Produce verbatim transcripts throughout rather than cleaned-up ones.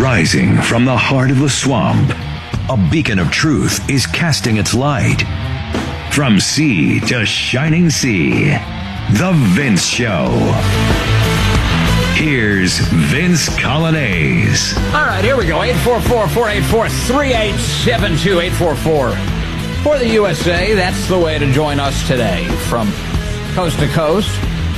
Rising from the heart of the swamp, a beacon of truth is casting its light. From sea to shining sea, The Vince Show. Here's Vince Coglianese. All right, here we go. eight four four, four eight four, three eight seven two, eight four four. For the U S A, that's the way to join us today. From coast to coast,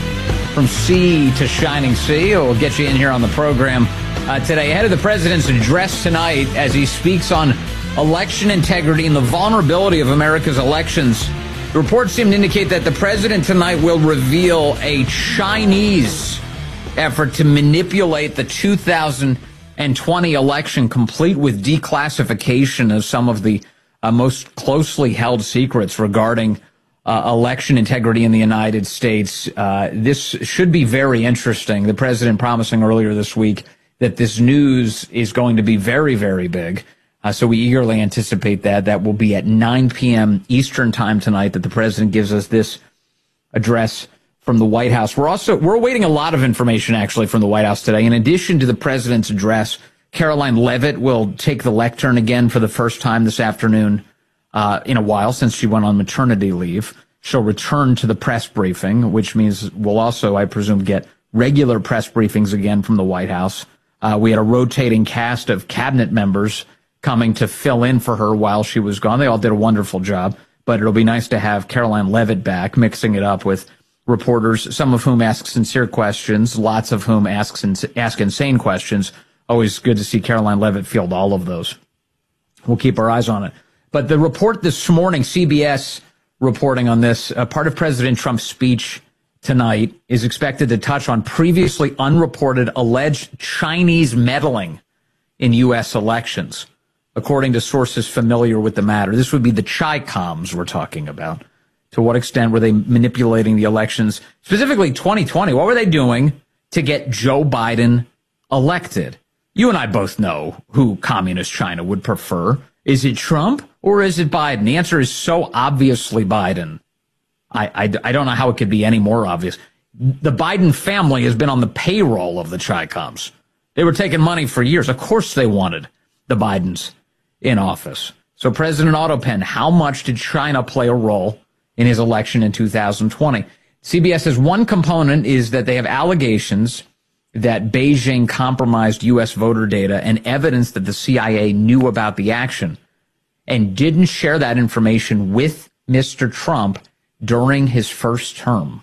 from sea to shining sea. We'll get you in here on the program uh, today. Ahead of the president's address tonight as he speaks on election integrity and the vulnerability of America's elections. The reports seem to indicate that the president tonight will reveal a Chinese effort to manipulate the two thousand twenty election, complete with declassification of some of the uh, most closely held secrets regarding uh, election integrity in the United States. Uh, this should be very interesting. The president promising earlier this week that this news is going to be very, very big. Uh, so we eagerly anticipate that. That will be at nine p.m. Eastern time tonight that the president gives us this address from the White House. We're also, we're awaiting a lot of information actually from the White House today. In addition to the president's address, Karoline Leavitt will take the lectern again for the first time this afternoon uh, in a while since she went on maternity leave. She'll return to the press briefing, which means we'll also, I presume, get regular press briefings again from the White House. Uh, we had a rotating cast of cabinet members coming to fill in for her while she was gone. They all did a wonderful job, but it'll be nice to have Karoline Leavitt back, mixing it up with reporters, some of whom ask sincere questions, lots of whom ask, ask insane questions. Always good to see Karoline Leavitt field all of those. We'll keep our eyes on it. But the report this morning, C B S reporting on this, uh, part of President Trump's speech tonight is expected to touch on previously unreported alleged Chinese meddling in U S elections, according to sources familiar with the matter. This would be the Chi-Coms we're talking about. To what extent were they manipulating the elections, specifically twenty twenty? What were they doing to get Joe Biden elected? You and I both know who communist China would prefer. Is it Trump or is it Biden? The answer is so obviously Biden. I, I, I don't know how it could be any more obvious. The Biden family has been on the payroll of the Chi-Coms. They were taking money for years. Of course they wanted the Bidens in office. So President Autopen, how much did China play a role in his election in two thousand twenty? C B S says one component is that they have allegations that Beijing compromised U S voter data and evidence that the C I A knew about the action and didn't share that information with Mister Trump during his first term.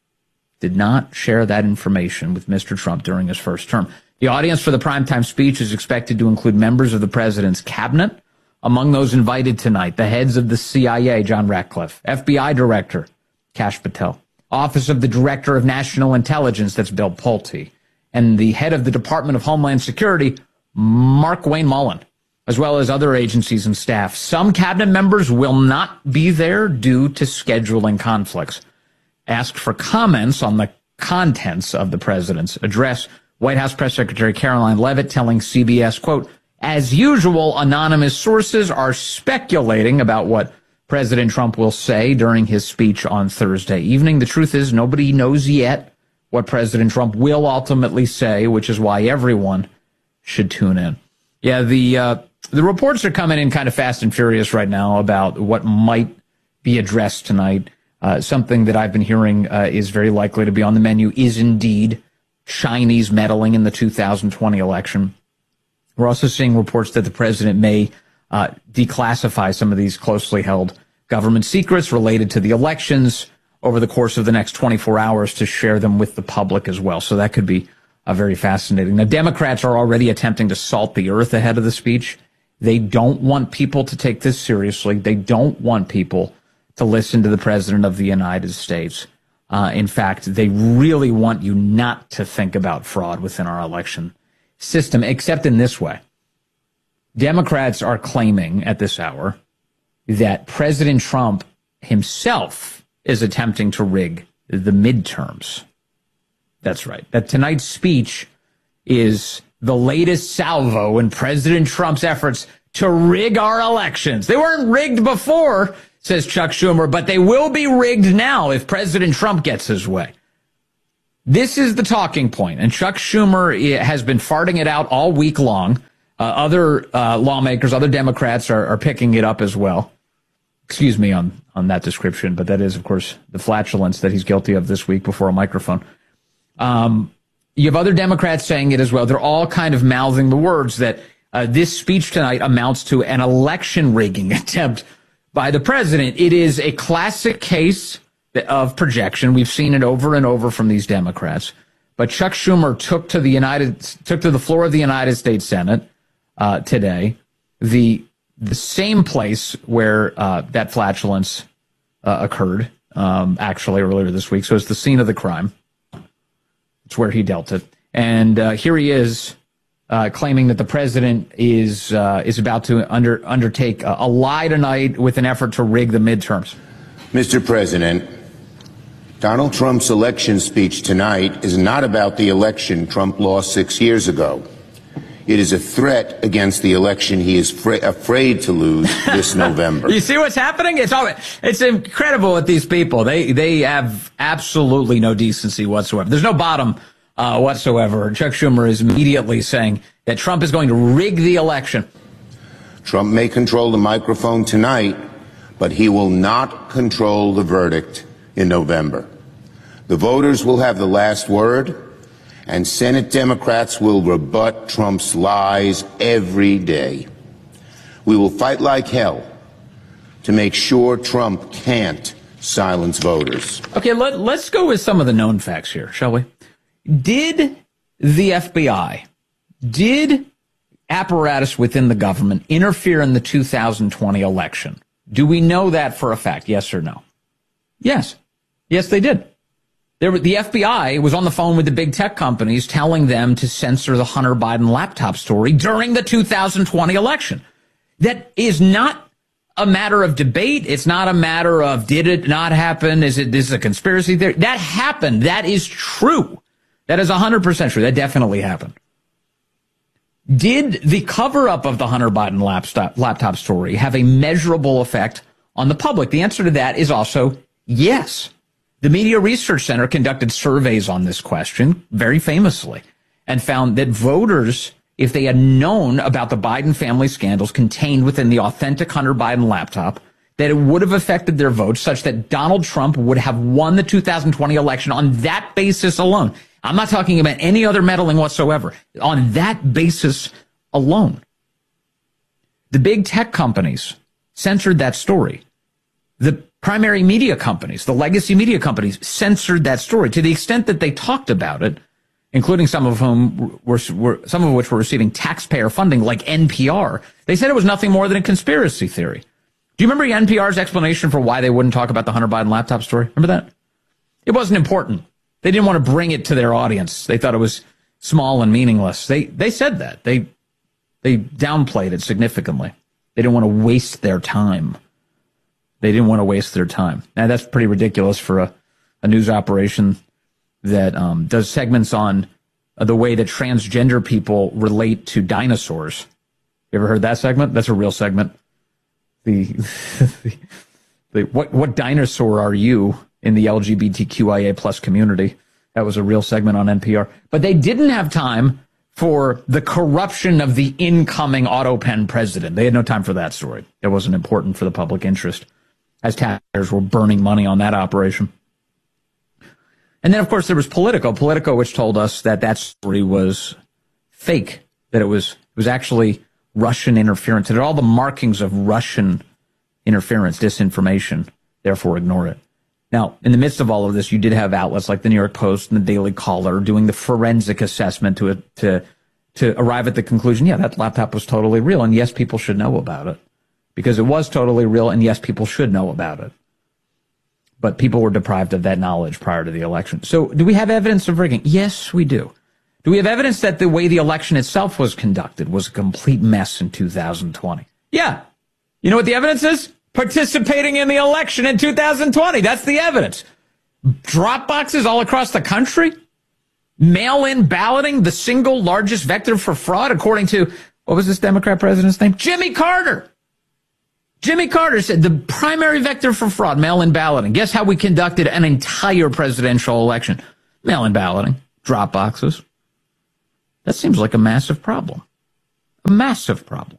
Did not share that information with Mister Trump during his first term. The audience for the primetime speech is expected to include members of the president's cabinet. Among those invited tonight, the heads of the C I A, John Ratcliffe, F B I Director, Kash Patel, Office of the Director of National Intelligence, that's Bill Pulte, and the head of the Department of Homeland Security, Mark Wayne Mullen, as well as other agencies and staff. Some cabinet members will not be there due to scheduling conflicts. Asked for comments on the contents of the president's address, White House Press Secretary Karoline Leavitt telling C B S, quote, as usual, anonymous sources are speculating about what President Trump will say during his speech on Thursday evening. The truth is nobody knows yet what President Trump will ultimately say, which is why everyone should tune in. Yeah, the uh, the reports are coming in kind of fast and furious right now about what might be addressed tonight. Uh, something that I've been hearing uh, is very likely to be on the menu is indeed Chinese meddling in the two thousand twenty election. We're also seeing reports that the president may uh, declassify some of these closely held government secrets related to the elections over the course of the next twenty-four hours to share them with the public as well. So that could be uh, very fascinating. Now, Democrats are already attempting to salt the earth ahead of the speech. They don't want people to take this seriously. They don't want people to listen to the president of the United States. Uh, in fact, they really want you not to think about fraud within our election system, except in this way. Democrats are claiming at this hour that President Trump himself is attempting to rig the midterms. That's right. That tonight's speech is the latest salvo in President Trump's efforts to rig our elections. They weren't rigged before, says Chuck Schumer, but they will be rigged now if President Trump gets his way. This is the talking point, and Chuck Schumer has been farting it out all week long other uh, lawmakers, other Democrats are, are picking it up as well. Excuse me on, on that description, but that is, of course, the flatulence that he's guilty of this week before a microphone. Um, you have other Democrats saying it as well. They're all kind of mouthing the words that uh, this speech tonight amounts to an election rigging attempt by the president. It is a classic case of projection. We've seen it over and over from these Democrats. But Chuck Schumer took to the United took to the floor of the United States Senate uh, today, the the same place where uh, that flatulence uh, occurred, um, actually earlier this week. So it's the scene of the crime. It's where he dealt it, and uh, here he is uh, claiming that the president is uh, is about to under undertake a, a lie tonight with an effort to rig the midterms. Mister President, Donald Trump's election speech tonight is not about the election Trump lost six years ago. It is a threat against the election he is fra- afraid to lose this November. You see what's happening? It's all, it's incredible with these people. They they have absolutely no decency whatsoever. There's no bottom uh, whatsoever. Chuck Schumer is immediately saying that Trump is going to rig the election. Trump may control the microphone tonight, but he will not control the verdict in November. The voters will have the last word, and Senate Democrats will rebut Trump's lies every day. We will fight like hell to make sure Trump can't silence voters. Okay, let, let's go with some of the known facts here, shall we? Did the F B I, did apparatus within the government interfere in the two thousand twenty election? Do we know that for a fact, yes or no? Yes. Yes, they did. There, the F B I was on the phone with the big tech companies telling them to censor the Hunter Biden laptop story during the two thousand twenty election. That is not a matter of debate. It's not a matter of did it not happen? Is it this is a conspiracy theory? That happened. That is true. That is one hundred percent true. That definitely happened. Did the cover-up of the Hunter Biden laptop, laptop story have a measurable effect on the public? The answer to that is also yes. The Media Research Center conducted surveys on this question, very famously, and found that voters, if they had known about the Biden family scandals contained within the authentic Hunter Biden laptop, that it would have affected their votes such that Donald Trump would have won the two thousand twenty election on that basis alone. I'm not talking about any other meddling whatsoever. On that basis alone. The big tech companies censored that story. The primary media companies, the legacy media companies, censored that story to the extent that they talked about it, including some of whom were, were some of which were receiving taxpayer funding, like N P R. They said it was nothing more than a conspiracy theory. Do you remember N P R's explanation for why they wouldn't talk about the Hunter Biden laptop story? Remember that? It wasn't important. They didn't want to bring it to their audience. They thought it was small and meaningless. They they said that. They they downplayed it significantly. They didn't want to waste their time. They didn't want to waste their time. Now, that's pretty ridiculous for a, a news operation that um, does segments on uh, the way that transgender people relate to dinosaurs. You ever heard that segment? That's a real segment. The, the, the what what dinosaur are you in the L G B T Q I A plus community? That was a real segment on N P R. But they didn't have time for the corruption of the incoming AutoPen president. They had no time for that story. It wasn't important for the public interest, as taxpayers were burning money on that operation. And then, of course, there was Politico. Politico, which told us that that story was fake, that it was it was actually Russian interference. It had all the markings of Russian interference, disinformation, therefore ignore it. Now, in the midst of all of this, you did have outlets like the New York Post and the Daily Caller doing the forensic assessment to to to arrive at the conclusion, yeah, that laptop was totally real, and yes, people should know about it. Because it was totally real, and yes, people should know about it. But people were deprived of that knowledge prior to the election. So do we have evidence of rigging? Yes, we do. Do we have evidence that the way the election itself was conducted was a complete mess in two thousand twenty? Yeah. You know what the evidence is? Participating in the election in two thousand twenty. That's the evidence. Drop boxes all across the country. Mail-in balloting, the single largest vector for fraud, according to, what was this Democrat president's name? Jimmy Carter. Jimmy Carter said the primary vector for fraud, mail-in balloting. Guess how we conducted an entire presidential election? Mail-in balloting, drop boxes. That seems like a massive problem. A massive problem.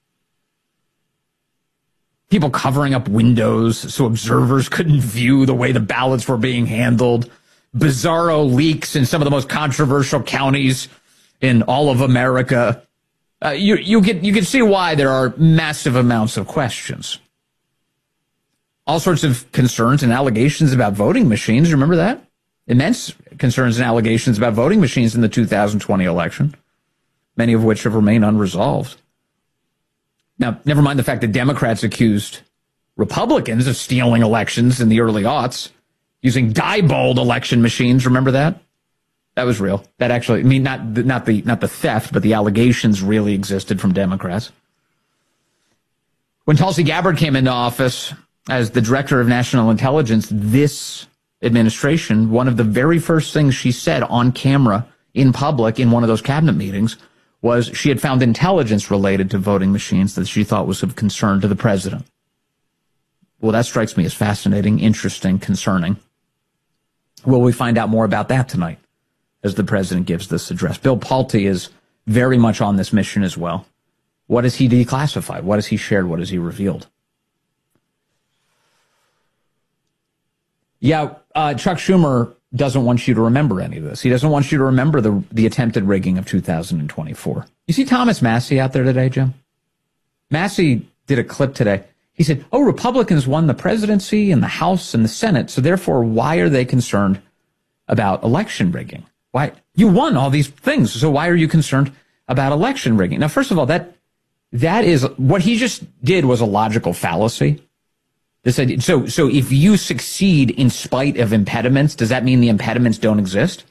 People covering up windows so observers couldn't view the way the ballots were being handled. Bizarro leaks in some of the most controversial counties in all of America. Uh, you, you get, you can see why there are massive amounts of questions. All sorts of concerns and allegations about voting machines. Remember that? Immense concerns and allegations about voting machines in the two thousand twenty election, many of which have remained unresolved. Now, never mind the fact that Democrats accused Republicans of stealing elections in the early aughts using Diebold election machines. Remember that? That was real. That actually, I mean, not the, not the, not the theft, but the allegations really existed from Democrats. When Tulsi Gabbard came into office as the director of national intelligence, this administration, one of the very first things she said on camera in public in one of those cabinet meetings was she had found intelligence related to voting machines that she thought was of concern to the president. Well, that strikes me as fascinating, interesting, concerning. Will we find out more about that tonight as the president gives this address? Bill Pulte is very much on this mission as well. What has he declassified? What has he shared? What has he revealed? Yeah, uh, Chuck Schumer doesn't want you to remember any of this. He doesn't want you to remember the the attempted rigging of two thousand twenty-four. You see Thomas Massie out there today, Jim? Massie did a clip today. He said, oh, Republicans won the presidency and the House and the Senate, so therefore why are they concerned about election rigging? Why? You won all these things, so why are you concerned about election rigging? Now, first of all, that that is what he just did was a logical fallacy. This idea, so, so if you succeed in spite of impediments, does that mean the impediments don't exist?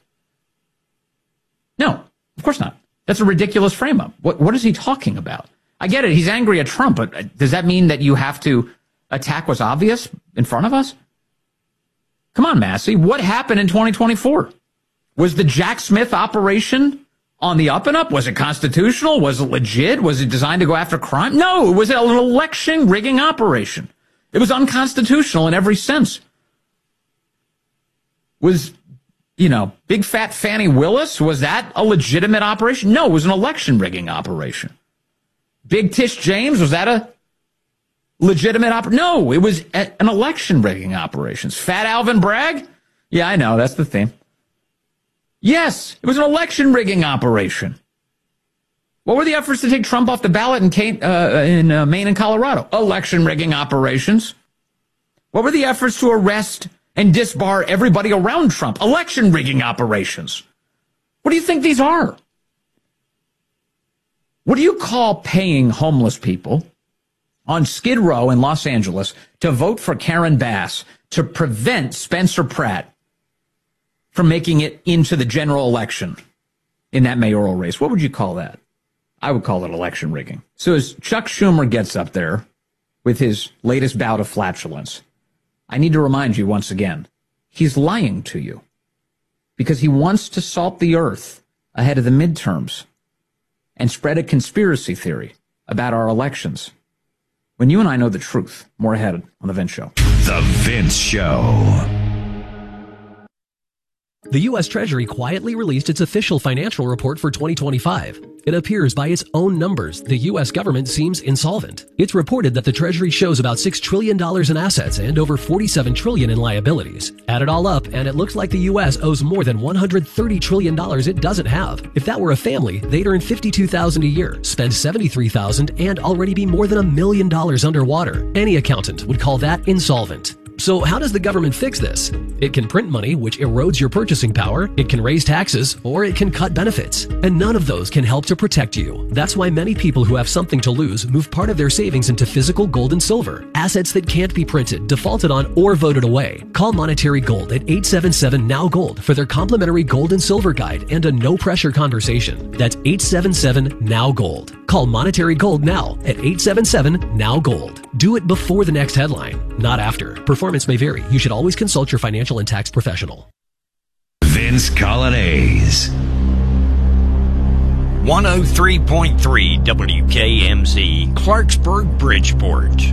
No, of course not. That's a ridiculous frame-up. What, what is he talking about? I get it. He's angry at Trump, but does that mean that you have to attack what's obvious in front of us? Come on, Massie. What happened in twenty twenty-four? Was the Jack Smith operation on the up and up? Was it constitutional? Was it legit? Was it designed to go after crime? No, it was an election rigging operation. It was unconstitutional in every sense. Was, you know, Big Fat Fannie Willis, was that a legitimate operation? No, it was an election rigging operation. Big Tish James, was that a legitimate operation? No, it was a, an election rigging operation. Fat Alvin Bragg? Yeah, I know, that's the theme. Yes, it was an election rigging operation. What were the efforts to take Trump off the ballot in, Kate, uh, in uh, Maine and Colorado? Election rigging operations. What were the efforts to arrest and disbar everybody around Trump? Election rigging operations. What do you think these are? What do you call paying homeless people on Skid Row in Los Angeles to vote for Karen Bass to prevent Spencer Pratt from making it into the general election in that mayoral race? What would you call that? I would call it election rigging. So as Chuck Schumer gets up there with his latest bout of flatulence, I need to remind you once again, he's lying to you because he wants to salt the earth ahead of the midterms and spread a conspiracy theory about our elections. When you and I know the truth, more ahead on The Vince Show. The Vince Show. The U S Treasury quietly released its official financial report for twenty twenty-five. It appears by its own numbers, the U S government seems insolvent. It's reported that the Treasury shows about six trillion dollars in assets and over forty-seven trillion dollars in liabilities. Add it all up, and it looks like the U S owes more than one hundred thirty trillion dollars it doesn't have. If that were a family, they'd earn fifty-two thousand dollars a year, spend seventy-three thousand dollars, and already be more than a million dollars underwater. Any accountant would call that insolvent. So how does the government fix this? It can print money, which erodes your purchasing power, it can raise taxes, or it can cut benefits. And none of those can help to protect you. That's why many people who have something to lose move part of their savings into physical gold and silver, assets that can't be printed, defaulted on, or voted away. Call Monetary Gold at eight seven seven N O W Gold for their complimentary gold and silver guide and a no-pressure conversation. That's eight seven seven N O W Gold. Call Monetary Gold now at eight seven seven N O W Gold. Do it before the next headline, not after. Performance may vary. You should always consult your financial and tax professional. Vince Coglianese. one oh three point three W K M Z, Clarksburg, Bridgeport.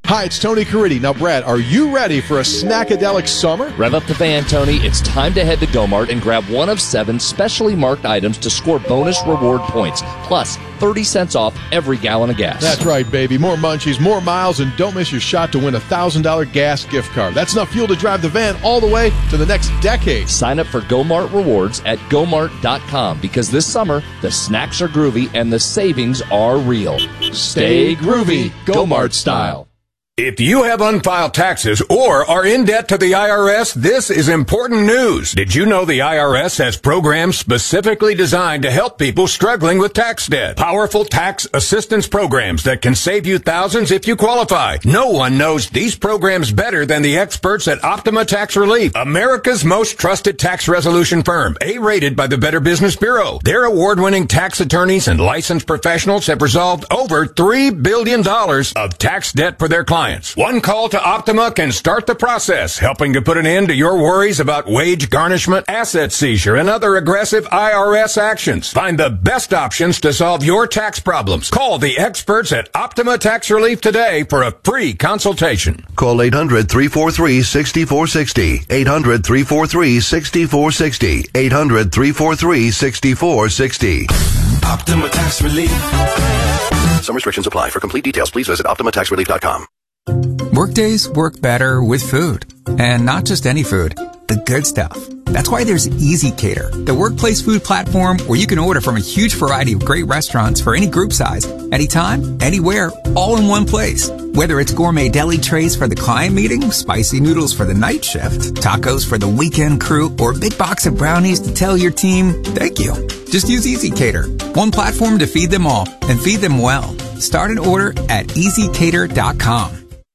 Hi, it's Tony Caridi. Now, Brad, are you ready for a snackadelic summer? Rev up the fan, Tony. It's time to head to Go-Mart and grab one of seven specially marked items to score bonus reward points, plus thirty cents off every gallon of gas. That's right, baby. More munchies, more miles, and don't miss your shot to win a one thousand dollars gas gift card. That's enough fuel to drive the van all the way to the next decade. Sign up for Go-Mart Rewards at go mart dot com because this summer, the snacks are groovy and the savings are real. Stay groovy, Go-Mart style. If you have unfiled taxes or are in debt to the I R S, this is important news. Did you know the I R S has programs specifically designed to help people struggling with tax debt? Powerful tax assistance programs that can save you thousands if you qualify. No one knows these programs better than the experts at Optima Tax Relief, America's most trusted tax resolution firm, A-rated by the Better Business Bureau. Their award-winning tax attorneys and licensed professionals have resolved over three billion dollars of tax debt for their clients. One call to Optima can start the process, helping to put an end to your worries about wage garnishment, asset seizure, and other aggressive I R S actions. Find the best options to solve your tax problems. Call the experts at Optima Tax Relief today for a free consultation. Call eight hundred, three four three, six four six zero. eight hundred, three four three, six four six zero. eight hundred, three four three, six four six zero. Optima Tax Relief. Some restrictions apply. For complete details, please visit optima tax relief dot com. Workdays work better with food. And not just any food, the good stuff. That's why there's ezCater, the workplace food platform where you can order from a huge variety of great restaurants for any group size, anytime, anywhere, all in one place. Whether it's gourmet deli trays for the client meeting, spicy noodles for the night shift, tacos for the weekend crew, or a big box of brownies to tell your team, thank you. Just use ezCater, one platform to feed them all, and feed them well. Start an order at easy cater dot com.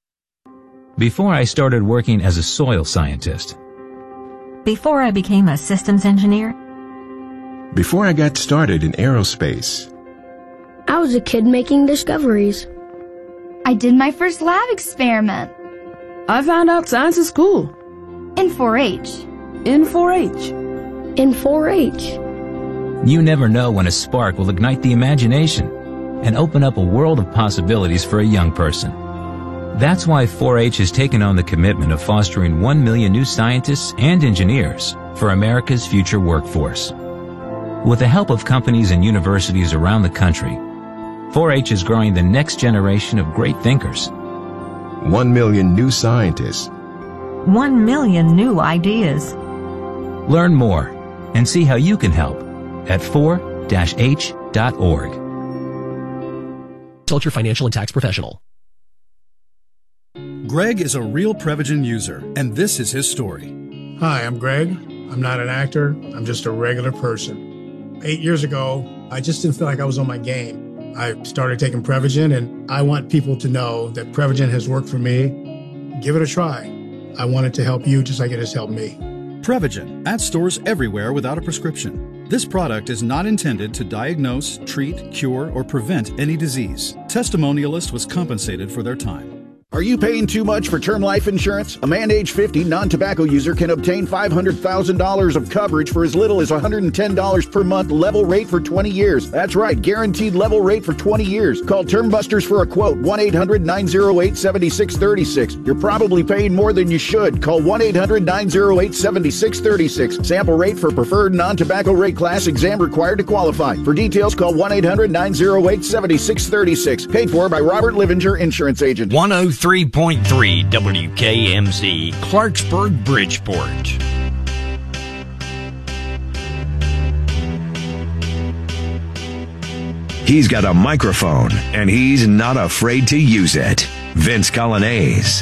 Before I started working as a soil scientist. Before I became a systems engineer. Before I got started in aerospace. I was a kid making discoveries. I did my first lab experiment. I found out science at school. In four H. In four H. In four H. You never know when a spark will ignite the imagination and open up a world of possibilities for a young person. That's why four H has taken on the commitment of fostering one million new scientists and engineers for America's future workforce. With the help of companies and universities around the country, four H is growing the next generation of great thinkers. One million new scientists. One million new ideas. Learn more and see how you can help at four H dot org. Consult your financial and tax professional. Greg is a real Prevagen user, and this is his story. Hi, I'm Greg. I'm not an actor. I'm just a regular person. Eight years ago, I just didn't feel like I was on my game. I started taking Prevagen, and I want people to know that Prevagen has worked for me. Give it a try. I want it to help you just like it has helped me. Prevagen, at stores everywhere without a prescription. This product is not intended to diagnose, treat, cure, or prevent any disease. Testimonialist was compensated for their time. Are you paying too much for term life insurance? A man age fifty non-tobacco user can obtain five hundred thousand dollars of coverage for as little as one hundred ten dollars per month, level rate for twenty years. That's right, guaranteed level rate for twenty years. Call Term Busters for a quote, one eight hundred, nine oh eight, seven six three six. You're probably paying more than you should. Call one eight hundred, nine oh eight, seven six three six. Sample rate for preferred non-tobacco rate class, exam required to qualify. For details, call one eight hundred, nine oh eight, seven six three six. Paid for by Robert Livinger, Insurance Agent. one oh three point three W K M Z, Clarksburg, Bridgeport. He's got a microphone, and he's not afraid to use it. Vince Coglianese.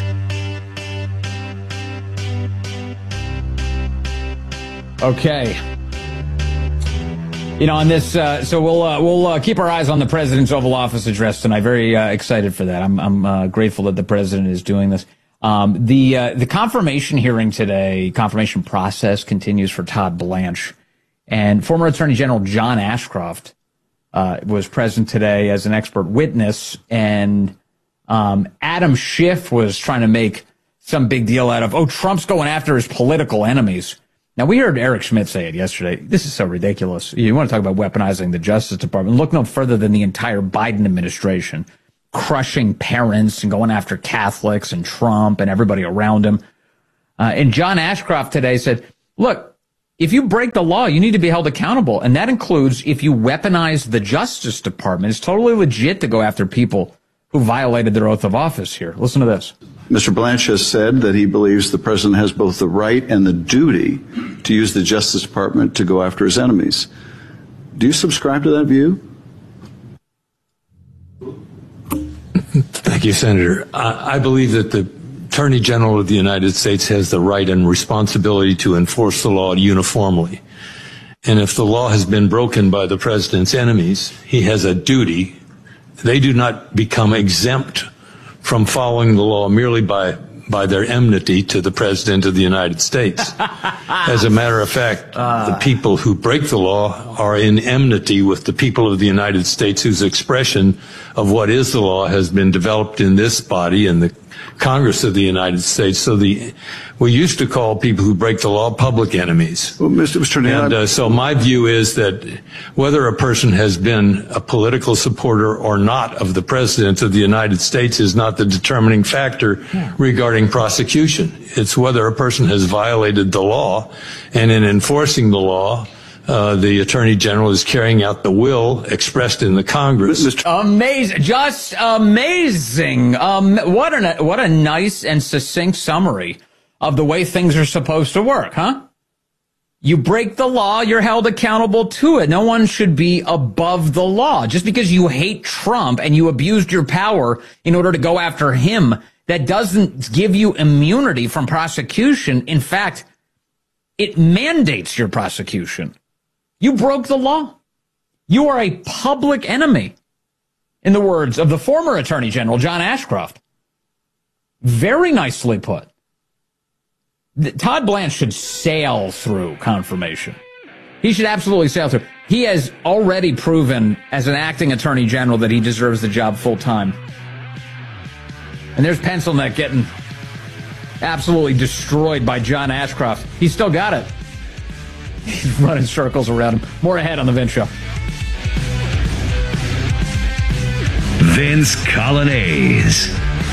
Okay. You know, on this, uh, so we'll uh, we'll uh, keep our eyes on the president's Oval Office address tonight. Very uh, excited for that. I'm I'm uh, grateful that the president is doing this. Um, the uh, the confirmation hearing today, confirmation process continues for Todd Blanche, and former Attorney General John Ashcroft uh, was present today as an expert witness, and um, Adam Schiff was trying to make some big deal out of, oh, Trump's going after his political enemies. Now, we heard Eric Schmidt say it yesterday. This is so ridiculous. You want to talk about weaponizing the Justice Department. Look no further than the entire Biden administration. crushing parents and going after Catholics and Trump and everybody around him. Uh, and John Ashcroft today said, look, if you break the law, you need to be held accountable. And that includes if you weaponize the Justice Department. It's totally legit to go after people who violated their oath of office here. Listen to this. Mister Blanche has said that he believes the president has both the right and the duty to use the Justice Department to go after his enemies. Do you subscribe to that view? Thank you, Senator. I, I believe that the Attorney General of the United States has the right and responsibility to enforce the law uniformly. And if the law has been broken by the president's enemies, he has a duty. They do not become exempt from following the law merely by, by their enmity to the president of the United States. As a matter of fact, uh. the people who break the law are in enmity with the people of the United States whose expression of what is the law has been developed in this body and the Congress of the United States. So the we used to call people who break the law public enemies. Well, Mister Mister And uh, so my view is that whether a person has been a political supporter or not of the president of the United States is not the determining factor yeah. regarding prosecution. It's whether a person has violated the law, and in enforcing the law, Uh, the Attorney General is carrying out the will expressed in the Congress. Amazing. Just amazing. Um, what, an, what a nice and succinct summary of the way things are supposed to work, huh? You break the law, you're held accountable to it. No one should be above the law. Just because you hate Trump and you abused your power in order to go after him, that doesn't give you immunity from prosecution. In fact, it mandates your prosecution. You broke the law. You are a public enemy, in the words of the former Attorney General, John Ashcroft. Very nicely put. Todd Blanche should sail through confirmation. He should absolutely sail through. He has already proven as an acting Attorney General that he deserves the job full time. And there's Pencil Neck getting absolutely destroyed by John Ashcroft. He's still got it. He's running circles around him. More ahead on The Vince Show. Vince Colonnese.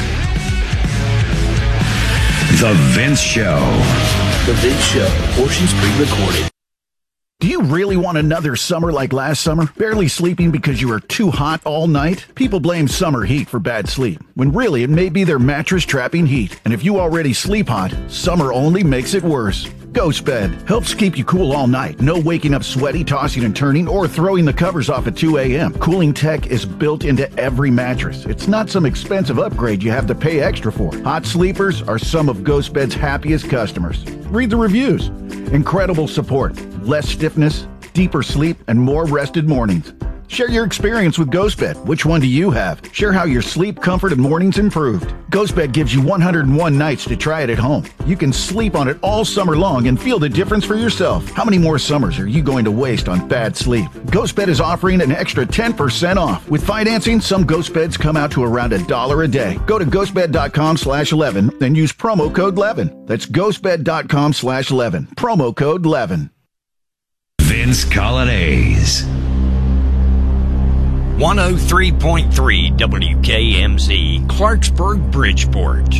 The Vince Show. The Vince Show. Portions pre-recorded. Do you really want another summer like last summer? Barely sleeping because you were too hot all night? People blame summer heat for bad sleep, when really it may be their mattress trapping heat. And if you already sleep hot, summer only makes it worse. Ghost Bed helps keep you cool all night. No waking up sweaty, tossing and turning, or throwing the covers off at two a.m. Cooling tech is built into every mattress. It's not some expensive upgrade you have to pay extra for. Hot sleepers are some of Ghost Bed's happiest customers. Read the reviews. Incredible support, less stiffness, deeper sleep, and more rested mornings. Share your experience with GhostBed. Which one do you have? Share how your sleep, comfort, and mornings improved. GhostBed gives you one hundred one nights to try it at home. You can sleep on it all summer long and feel the difference for yourself. How many more summers are you going to waste on bad sleep? GhostBed is offering an extra ten percent off. With financing, some GhostBeds come out to around a dollar a day. Go to ghostbed.com slash 11 and use promo code eleven. That's ghostbed.com slash 11. Promo code eleven. Vince Colonnese. one oh three point three W K M Z, Clarksburg, Bridgeport.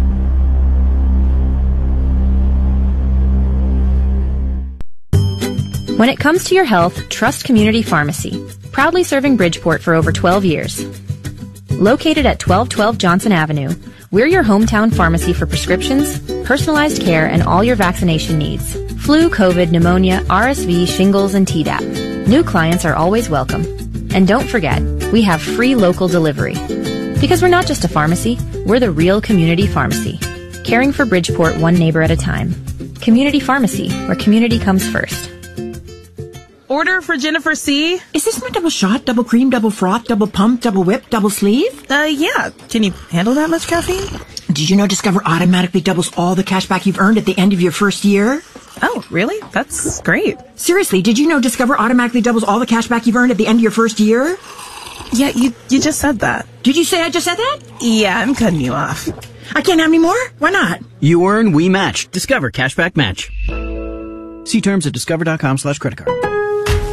When it comes to your health, trust Community Pharmacy, proudly serving Bridgeport for over twelve years. Located at twelve twelve Johnson Avenue, we're your hometown pharmacy for prescriptions, personalized care, and all your vaccination needs. Flu, COVID, pneumonia, R S V, shingles, and Tdap. New clients are always welcome. And don't forget, we have free local delivery. Because we're not just a pharmacy, we're the real community pharmacy. Caring for Bridgeport one neighbor at a time. Community Pharmacy, where community comes first. Order for Jennifer C. Is this my double shot, double cream, double froth, double pump, double whip, double sleeve? Uh, yeah. Can you handle that much caffeine? Did you know Discover automatically doubles all the cash back you've earned at the end of your first year? Oh, really? That's great. Seriously, did you know Discover automatically doubles all the cash back you've earned at the end of your first year? Yeah, you you just said that. Did you say I just said that? Yeah, I'm cutting you off. I can't have any more? Why not? You earn, we match. Discover Cashback Match. See terms at discover.com slash credit card.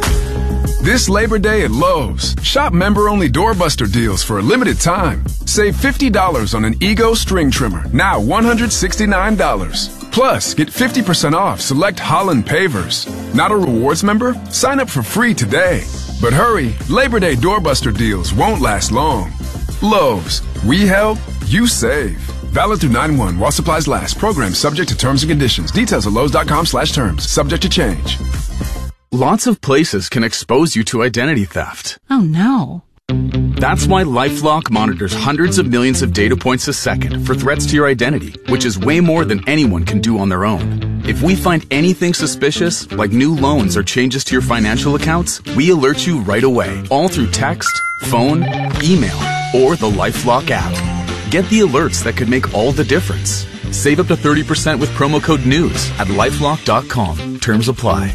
This Labor Day at Lowe's, shop member-only doorbuster deals for a limited time. Save fifty dollars on an Ego string trimmer, now one hundred sixty-nine dollars. Plus, get fifty percent off select Holland pavers. Not a rewards member? Sign up for free today. But hurry, Labor Day doorbuster deals won't last long. Lowe's, we help, you save. Valid through nine one while supplies last. Program subject to terms and conditions. Details at Lowe's.com slash terms. Subject to change. Lots of places can expose you to identity theft. Oh no. That's why LifeLock monitors hundreds of millions of data points a second for threats to your identity, which is way more than anyone can do on their own. If we find anything suspicious, like new loans or changes to your financial accounts, we alert you right away, all through text, phone, email, or the LifeLock app. Get the alerts that could make all the difference. Save up to thirty percent with promo code NEWS at lifelock dot com. Terms apply.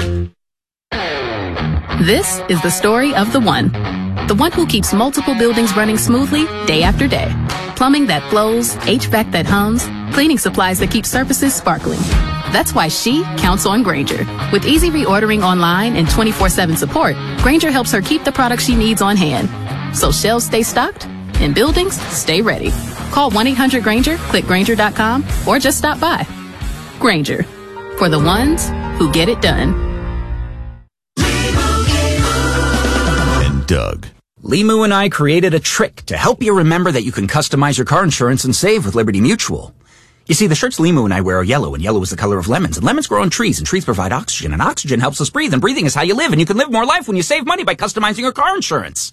This is the story of the one. The one who keeps multiple buildings running smoothly day after day. Plumbing that flows, H V A C that hums, cleaning supplies that keep surfaces sparkling. That's why she counts on Grainger. With easy reordering online and twenty-four seven support, Grainger helps her keep the products she needs on hand. So shelves stay stocked and buildings stay ready. Call one eight hundred Grainger, click Grainger dot com, or just stop by. Grainger, for the ones who get it done. And Doug. Limu and I created a trick to help you remember that you can customize your car insurance and save with Liberty Mutual. You see, the shirts Limu and I wear are yellow, and yellow is the color of lemons, and lemons grow on trees, and trees provide oxygen, and oxygen helps us breathe, and breathing is how you live, and you can live more life when you save money by customizing your car insurance.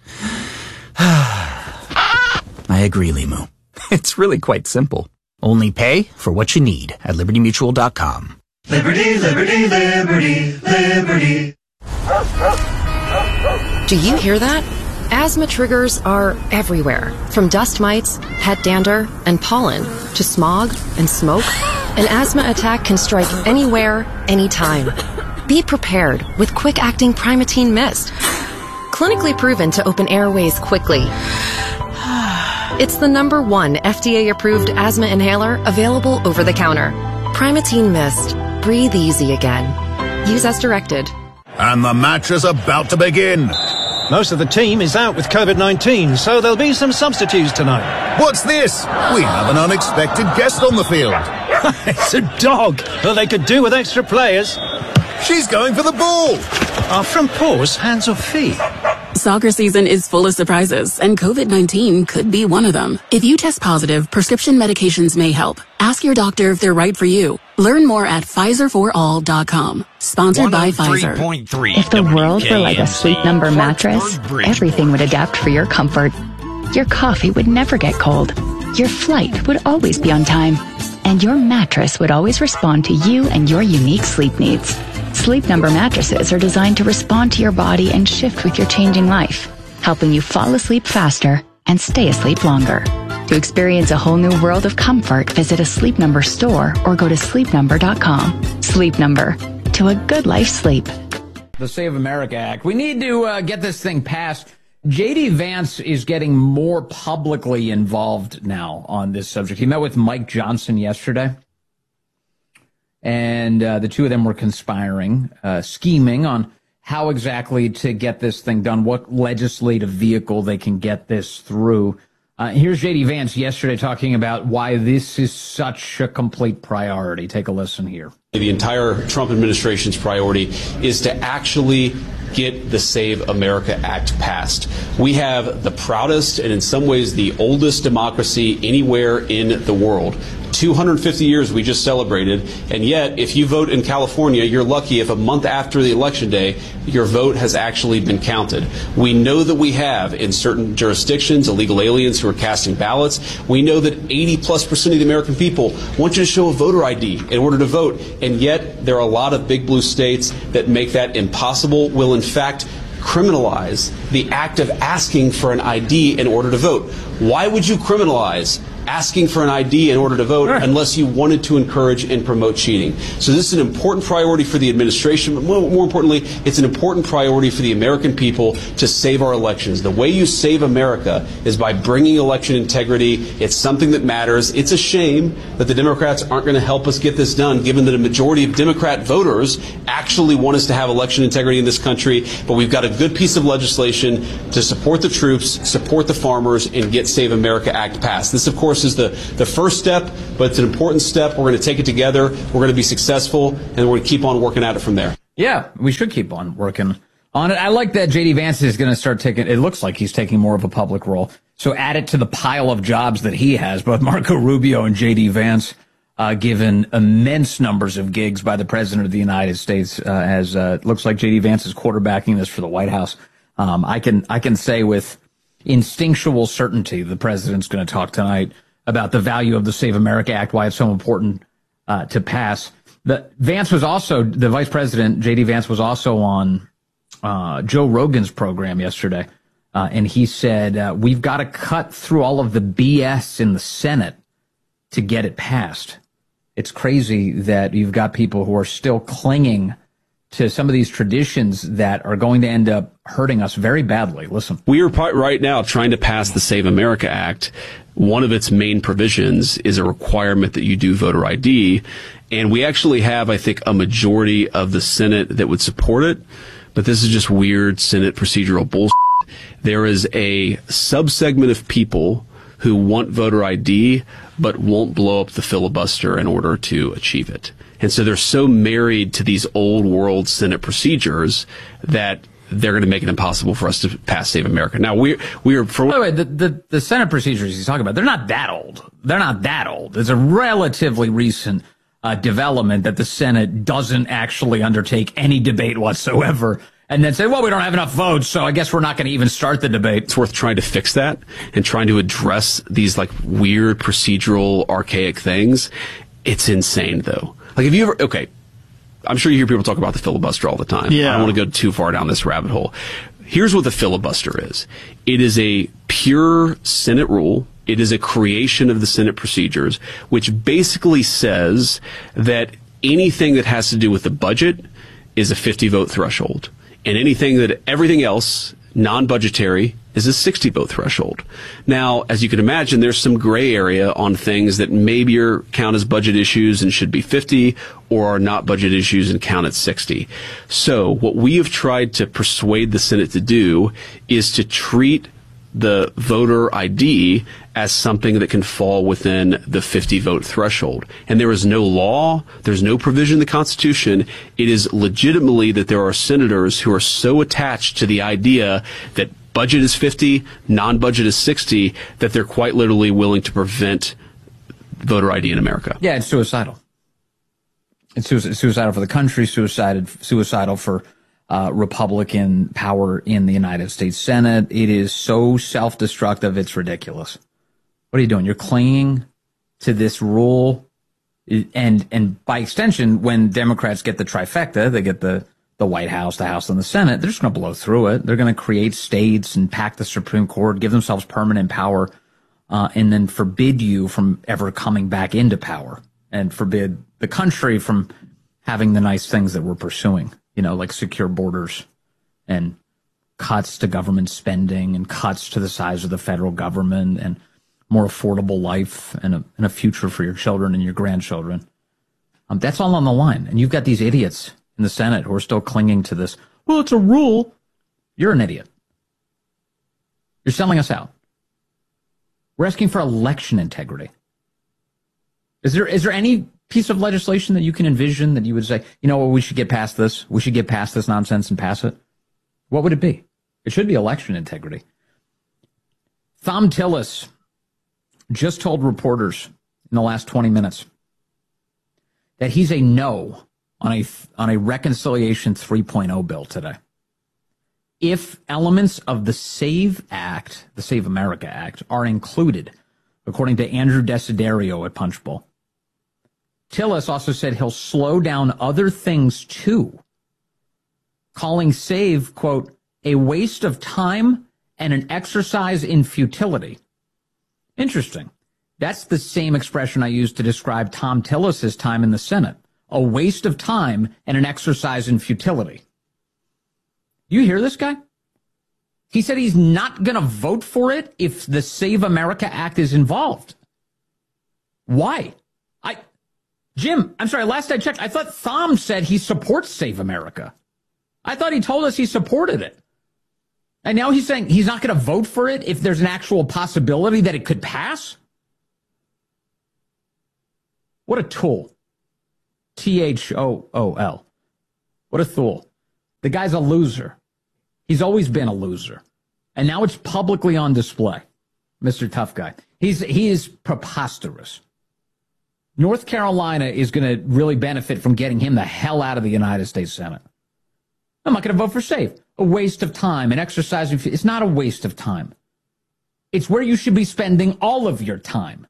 I agree, Limu. It's really quite simple. Only pay for what you need at liberty mutual dot com. Liberty, liberty, liberty, liberty. Do you hear that? Asthma triggers are everywhere, from dust mites, pet dander, and pollen, to smog and smoke. An asthma attack can strike anywhere, anytime. Be prepared with quick-acting Primatene Mist. Clinically proven to open airways quickly. It's the number one F D A-approved asthma inhaler available over the counter. Primatene Mist. Breathe easy again. Use as directed. And the match is about to begin. Most of the team is out with COVID nineteen, so there'll be some substitutes tonight. What's this? We have an unexpected guest on the field. It's a dog. Well, they could do with extra players. She's going for the ball. Are front paws hands or feet? Soccer season is full of surprises, and COVID nineteen could be one of them. If you test positive, prescription medications may help. Ask your doctor if they're right for you. Learn more at Pfizer for all dot com. Sponsored by Pfizer. If the world were like a Sleep Number mattress, everything would adapt for your comfort. Your coffee would never get cold. Your flight would always be on time. And your mattress would always respond to you and your unique sleep needs. Sleep Number mattresses are designed to respond to your body and shift with your changing life, helping you fall asleep faster and stay asleep longer. To experience a whole new world of comfort, visit a Sleep Number store or go to sleep number dot com. Sleep Number. To a good life sleep. The Save America Act. We need to uh, get this thing passed. J D. Vance is getting more publicly involved now on this subject. He met with Mike Johnson yesterday, and uh, the two of them were conspiring, uh, scheming on how exactly to get this thing done, what legislative vehicle they can get this through. Uh, here's J D. Vance yesterday talking about why this is such a complete priority. Take a listen here. The entire Trump administration's priority is to actually get the Save America Act passed. We have the proudest and in some ways the oldest democracy anywhere in the world. two hundred fifty years we just celebrated, and yet if you vote in California, you're lucky if a month after the election day, your vote has actually been counted. We know that we have in certain jurisdictions illegal aliens who are casting ballots. We know that eighty plus percent of the American people want you to show a voter I D in order to vote, and yet there are a lot of big blue states that make that impossible, will in fact criminalize the act of asking for an I D in order to vote. Why would you criminalize asking for an I D in order to vote right. unless you wanted to encourage and promote cheating. So this is an important priority for the administration, but more, more importantly, it's an important priority for the American people to save our elections. The way you save America is by bringing election integrity. It's something that matters. It's a shame that the Democrats aren't going to help us get this done, given that a majority of Democrat voters actually want us to have election integrity in this country. But we've got a good piece of legislation to support the troops, support the farmers, and get Save America Act passed. This, of course, is the, the first step, but it's an important step. We're going to take it together. We're going to be successful, and we're going to keep on working at it from there. Yeah, we should keep on working on it. I like that J D Vance is going to start taking, it looks like he's taking more of a public role. So add it to the pile of jobs that he has, both Marco Rubio and J D Vance, uh, given immense numbers of gigs by the President of the United States, uh, as, uh, it looks like J D Vance is quarterbacking this for the White House. Um, I can, I can say with instinctual certainty the President's going to talk tonight about the value of the Save America Act, why it's so important, uh, to pass. The Vance was also, the Vice President, J D Vance, was also on uh Joe Rogan's program yesterday, uh, and he said, uh, we've got to cut through all of the B S in the Senate to get it passed. It's crazy that you've got people who are still clinging to some of these traditions that are going to end up hurting us very badly. Listen. We are right now trying to pass the Save America Act. One of its main provisions is a requirement that you do voter I D. And we actually have, I think, a majority of the Senate that would support it. But this is just weird Senate procedural bullshit. There is a subsegment of people who want voter I D but won't blow up the filibuster in order to achieve it. And so they're so married to these old world Senate procedures that they're going to make it impossible for us to pass Save America. Now, we're, we're, for by the way, the, the, the Senate procedures he's talking about, they're not that old. They're not that old. It's a relatively recent uh, development that the Senate doesn't actually undertake any debate whatsoever and then say, well, we don't have enough votes, so I guess we're not going to even start the debate. It's worth trying to fix that and trying to address these like weird procedural archaic things. It's insane, though. Like, have you ever, okay, I'm sure you hear people talk about the filibuster all the time. Yeah. I don't want to go too far down this rabbit hole. Here's what the filibuster is. It is a pure Senate rule. It is a creation of the Senate procedures, which basically says that anything that has to do with the budget is a fifty vote threshold. And anything that, everything else, non-budgetary, is a sixty vote threshold. Now, as you can imagine, there's some gray area on things that maybe are count as budget issues and should be fifty, or are not budget issues and count at sixty. So what we have tried to persuade the Senate to do is to treat the voter I D as something that can fall within the fifty vote threshold. And there is no law, there's no provision in the Constitution. It is legitimately that there are senators who are so attached to the idea that budget is fifty, non-budget is sixty, that they're quite literally willing to prevent voter I D in America. Yeah, it's suicidal. It's suicidal for the country, suicidal, suicidal for uh, Republican power in the United States Senate. It is so self-destructive, it's ridiculous. What are you doing? You're clinging to this rule. And, and by extension, when Democrats get the trifecta, they get the, the White House, the House, and the Senate, they're just going to blow through it. They're going to create states and pack the Supreme Court, give themselves permanent power, uh, and then forbid you from ever coming back into power and forbid the country from having the nice things that we're pursuing, you know, like secure borders and cuts to government spending and cuts to the size of the federal government and more affordable life and a, and a future for your children and your grandchildren. Um, that's all on the line. And you've got these idiots in the Senate who are still clinging to this. Well, it's a rule. You're an idiot. You're selling us out. We're asking for election integrity. Is there is there any piece of legislation that you can envision that you would say, you know what, we should get past this. We should get past this nonsense and pass it? What would it be? It should be election integrity. Thom Tillis just told reporters in the last twenty minutes that he's a no on a on a Reconciliation three point oh bill today. If elements of the SAVE Act, the Save America Act, are included, according to Andrew Desiderio at Punchbowl. Tillis also said he'll slow down other things too, calling SAVE, quote, a waste of time and an exercise in futility. Interesting. That's the same expression I used to describe Tom Tillis's time in the Senate. A waste of time and an exercise in futility. You hear this guy? He said he's not going to vote for it if the Save America Act is involved. Why? I, Jim, I'm sorry, last I checked, I thought Thom said he supports Save America. I thought he told us he supported it. And now he's saying he's not going to vote for it if there's an actual possibility that it could pass? What a tool. T H O O L. What a fool. The guy's a loser. He's always been a loser. And now it's publicly on display. Mister Tough Guy. He's, he is preposterous. North Carolina is going to really benefit from getting him the hell out of the United States Senate. I'm not going to vote for SAFE. A waste of time. An exercise. It's not a waste of time. It's where you should be spending all of your time.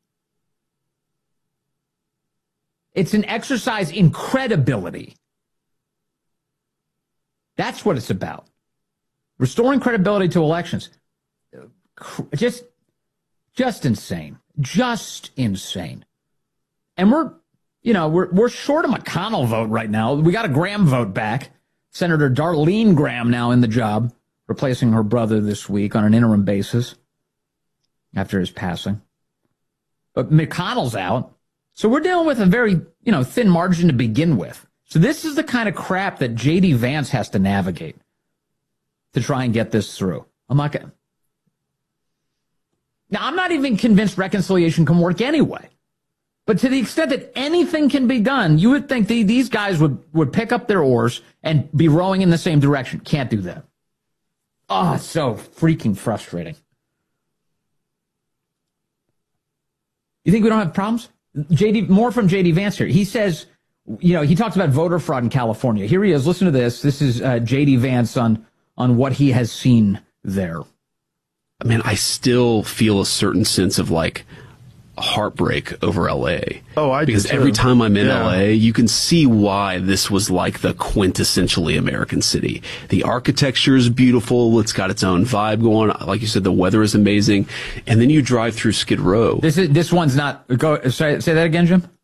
It's an exercise in credibility. That's what it's about. Restoring credibility to elections. Just, just insane. Just insane. And we're, you know, we're, we're short a McConnell vote right now. We got a Graham vote back. Senator Darlene Graham now in the job, replacing her brother this week on an interim basis after his passing. But McConnell's out. So we're dealing with a very, you know, thin margin to begin with. So this is the kind of crap that J D Vance has to navigate to try and get this through. I'm not going to. Now, I'm not even convinced reconciliation can work anyway. But to the extent that anything can be done, you would think the, these guys would, would pick up their oars and be rowing in the same direction. Can't do that. Oh, it's so freaking frustrating. You think we don't have problems? J D, more from J D Vance here. He says, you know, he talks about voter fraud in California. Here he is. Listen to this. This is uh, J D Vance on, on what he has seen there. I mean, I still feel a certain sense of like heartbreak over L A. Oh, I do Because too. every time I'm in Yeah. L A, you can see why this was like the quintessentially American city. The architecture is beautiful. It's got its own vibe going. Like you said, the weather is amazing. And then you drive through Skid Row. This is this one's not. Go say, say that again, Jim.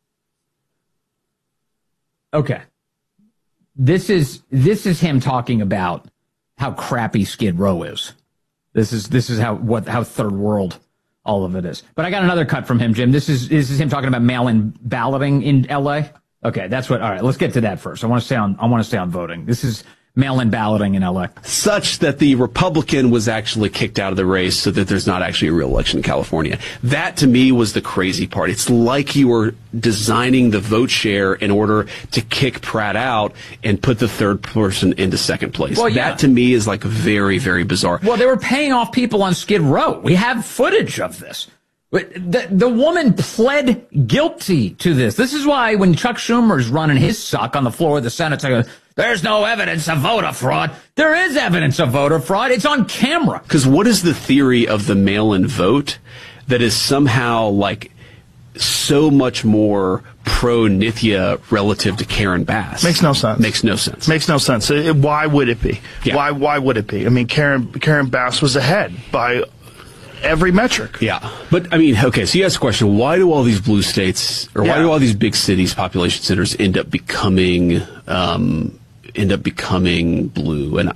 Okay. This is this is him talking about how crappy Skid Row is. This is this is how what how third world all of it is. But I got another cut from him, Jim. This is this is him talking about mail-in balloting in L A. Okay, that's what. All right, let's get to that first. I want to stay on. I want to stay on voting. This is mail-in balloting in L A. Such that the Republican was actually kicked out of the race so that there's not actually a real election in California. That, to me, was the crazy part. It's like you were designing the vote share in order to kick Pratt out and put the third person into second place. Well, yeah. That, to me, is like very, very bizarre. Well, they were paying off people on Skid Row. We have footage of this. The, the woman pled guilty to this. This is why when Chuck Schumer's running his suck on the floor of the Senate saying, there's no evidence of voter fraud. There is evidence of voter fraud. It's on camera. Because what is the theory of the mail-in vote that is somehow like so much more pro-Nithya relative to Karen Bass? Makes no sense. Makes no sense. Makes no sense. It, why would it be? Yeah. Why Why would it be? I mean, Karen Karen Bass was ahead by every metric. Yeah. But, I mean, okay, so you ask the question, why do all these blue states, or Yeah. why do all these big cities, population centers, end up becoming, um, end up becoming blue? And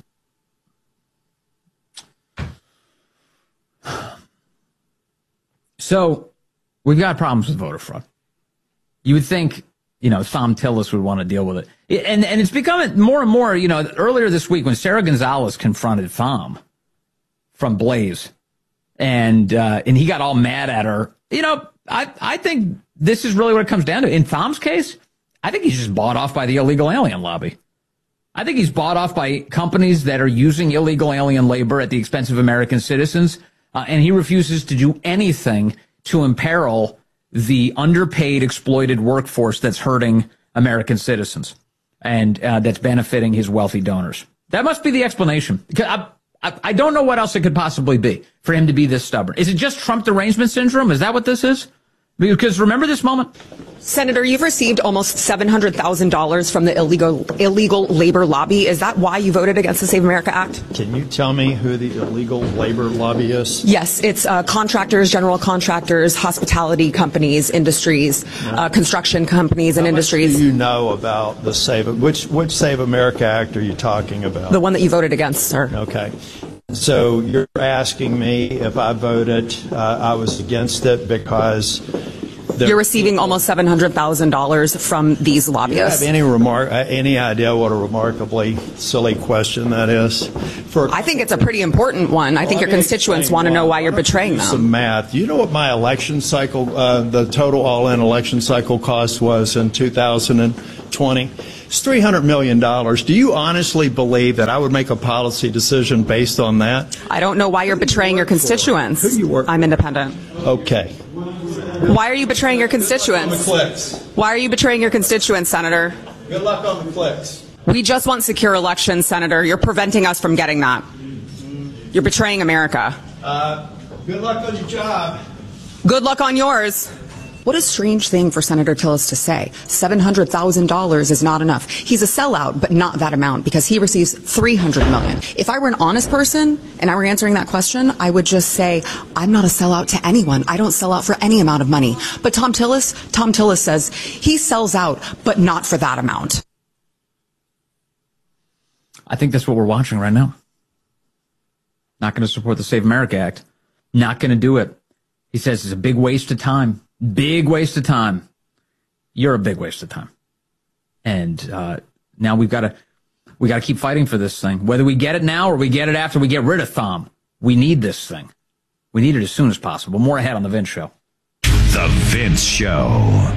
So we've got problems with voter fraud. You would think, you know, Thom Tillis would want to deal with it. And, and it's becoming more and more, you know, earlier this week when Sarah Gonzalez confronted Thom from Blaze, and uh, and he got all mad at her. You know, I I think this is really what it comes down to. In Thom's case, I think he's just bought off by the illegal alien lobby. I think he's bought off by companies that are using illegal alien labor at the expense of American citizens, uh, and he refuses to do anything to imperil the underpaid, exploited workforce that's hurting American citizens and uh, that's benefiting his wealthy donors. That must be the explanation. I, I, I don't know what else it could possibly be for him to be this stubborn. Is it just Trump derangement syndrome? Is that what this is? Because remember this moment? Senator, you've received almost seven hundred thousand dollars from the illegal illegal labor lobby. Is that why you voted against the Save America Act? Can you tell me who the illegal labor lobby is? Yes, it's uh, contractors, general contractors, hospitality companies, industries, uh, construction companies and How industries. Much do you know about the Save, which, which Save America Act are you talking about? The one that you voted against, sir. Okay. So you're asking me if I voted, uh, I was against it because... You're receiving almost seven hundred thousand dollars from these lobbyists. Do you have any, remar- any idea what a remarkably silly question that is? For I think it's a pretty important one. I think your constituents want to know why you're betraying them. Some math. You know what my election cycle, uh, the total all-in election cycle cost was in two thousand twenty? It's three hundred million dollars. Do you honestly believe that I would make a policy decision based on that? I don't know why you're betraying your constituents. Who do you work I'm independent. Okay. Why are you betraying your constituents? On the clicks. Why are you betraying your constituents, Senator? Good luck on the clicks. We just want secure elections, Senator. You're preventing us from getting that. You're betraying America. Uh, good luck on your job. Good luck on yours. What a strange thing for Senator Tillis to say. seven hundred thousand dollars is not enough. He's a sellout, but not that amount, because he receives three hundred million dollars. If I were an honest person and I were answering that question, I would just say, I'm not a sellout to anyone. I don't sell out for any amount of money. But Tom Tillis, Tom Tillis says he sells out, but not for that amount. I think that's what we're watching right now. Not going to support the Save America Act. Not going to do it. He says it's a big waste of time. Big waste of time. You're a big waste of time. And uh, now we've got to we got to keep fighting for this thing. Whether we get it now or we get it after we get rid of Thom, we need this thing. We need it as soon as possible. More ahead on The Vince Show. The Vince Show.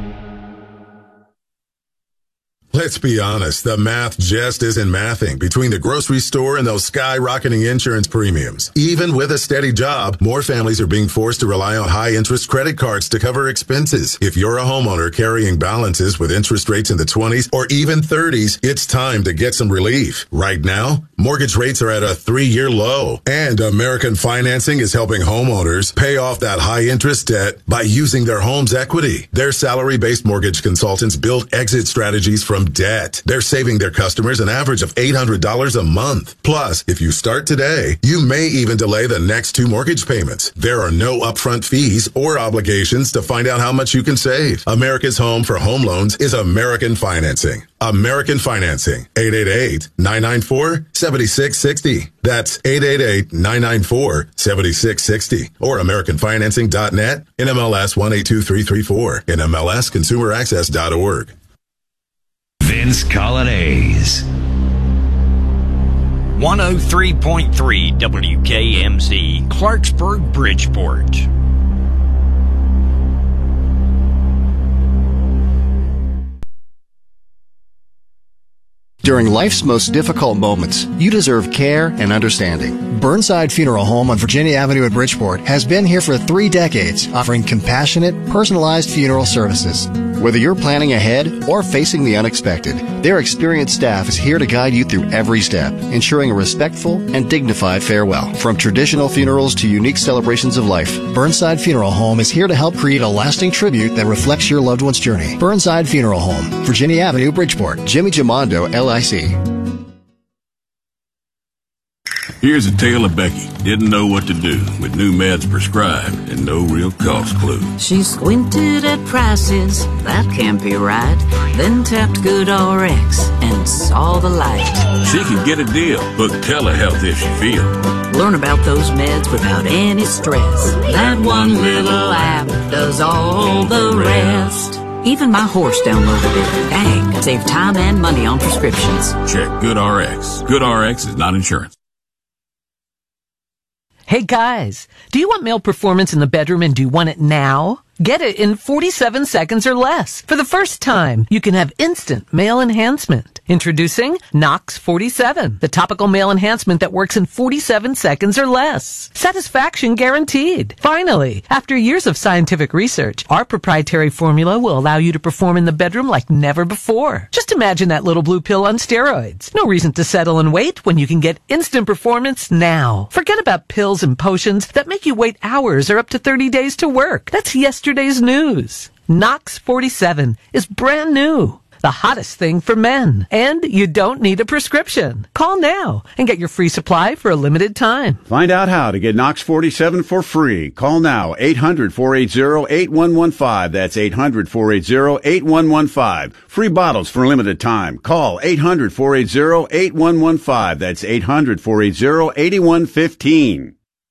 Let's be honest, the math just isn't mathing between the grocery store and those skyrocketing insurance premiums. Even with a steady job, more families are being forced to rely on high-interest credit cards to cover expenses. If you're a homeowner carrying balances with interest rates in the twenties or even thirties, it's time to get some relief. Right now, mortgage rates are at a three-year low, and American Financing is helping homeowners pay off that high-interest debt by using their home's equity. Their salary-based mortgage consultants build exit strategies from debt. They're saving their customers an average of eight hundred dollars a month. Plus, if you start today, you may even delay the next two mortgage payments. There are no upfront fees or obligations to find out how much you can save. America's home for home loans is American Financing. American Financing. eight eight eight, nine nine four, seven six six zero. That's eight eight eight, nine nine four, seven six six zero. Or American Financing dot net, N M L S one eight two three three four, N M L S consumer access dot org. Vince Coglianese. one oh three point three W K M Z, Clarksburg, Bridgeport. During life's most difficult moments, you deserve care and understanding. Burnside Funeral Home on Virginia Avenue in Bridgeport has been here for three decades, offering compassionate, personalized funeral services. Whether you're planning ahead or facing the unexpected, their experienced staff is here to guide you through every step, ensuring a respectful and dignified farewell. From traditional funerals to unique celebrations of life, Burnside Funeral Home is here to help create a lasting tribute that reflects your loved one's journey. Burnside Funeral Home, Virginia Avenue, Bridgeport. Jimmy Gimondo, L I C. Here's a tale of Becky. Didn't know what to do with new meds prescribed and no real cost clue. She squinted at prices, that can't be right. Then tapped GoodRx and saw the light. She can get a deal. Book telehealth if she feels. Learn about those meds without any stress. That one little app does all the rest. Even my horse downloaded it. Dang, save time and money on prescriptions. Check GoodRx. GoodRx is not insurance. Hey guys, do you want male performance in the bedroom and do you want it now? Get it in forty-seven seconds or less. For the first time, you can have instant male enhancement. Introducing Nox forty-seven, the topical male enhancement that works in forty-seven seconds or less. Satisfaction guaranteed. Finally, after years of scientific research, our proprietary formula will allow you to perform in the bedroom like never before. Just imagine that little blue pill on steroids. No reason to settle and wait when you can get instant performance now. Forget about pills and potions that make you wait hours or up to thirty days to work. That's yesterday's news. Nox forty-seven is brand new. The hottest thing for men. And you don't need a prescription. Call now and get your free supply for a limited time. Find out how to get Nox forty-seven for free. Call now, eight hundred, four eight zero, eight one one five. That's eight hundred, four eight zero, eight one one five. Free bottles for a limited time. Call eight hundred, four eight zero, eight one one five. That's eight hundred, four eight zero, eight one one five.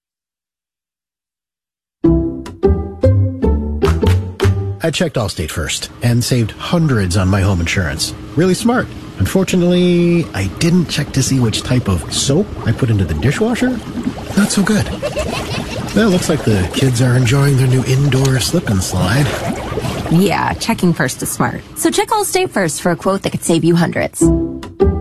I checked Allstate first and saved hundreds on my home insurance. Really smart. Unfortunately, I didn't check to see which type of soap I put into the dishwasher. Not so good. Well, looks like the kids are enjoying their new indoor slip and slide. Yeah, checking first is smart. So check Allstate first for a quote that could save you hundreds.